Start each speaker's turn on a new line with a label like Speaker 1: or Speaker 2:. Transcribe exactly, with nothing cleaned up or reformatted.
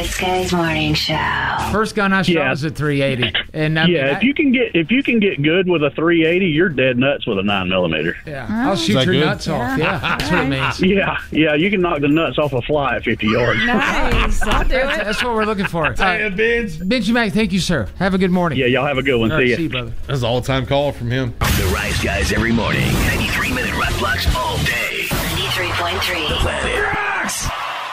Speaker 1: Rise Guys Morning Show.
Speaker 2: First gun I shot
Speaker 3: Yeah.
Speaker 2: was a three eighty. And I
Speaker 3: yeah,
Speaker 2: mean,
Speaker 3: if you can get if you can get good with a three eighty, you're dead nuts with a nine millimeter.
Speaker 2: Yeah, I'll shoot
Speaker 4: that
Speaker 2: your
Speaker 4: good?
Speaker 2: nuts off. Yeah, that's what it means.
Speaker 3: Yeah, yeah, you can knock the nuts off a fly at fifty yards.
Speaker 5: Nice. I'll do it.
Speaker 2: That's what we're looking for. All
Speaker 4: Hey,
Speaker 2: right.
Speaker 4: Benz.
Speaker 2: Benji Mac, thank you, sir. Have a good morning.
Speaker 3: Yeah, y'all have a good one.
Speaker 2: All right,
Speaker 3: See
Speaker 2: see
Speaker 3: ya.
Speaker 2: you, brother.
Speaker 4: That's an all-time call from him.
Speaker 6: The Rise Guys every morning. ninety-three minute rock blocks all day.
Speaker 1: ninety-three point three.
Speaker 6: Planet Rocks.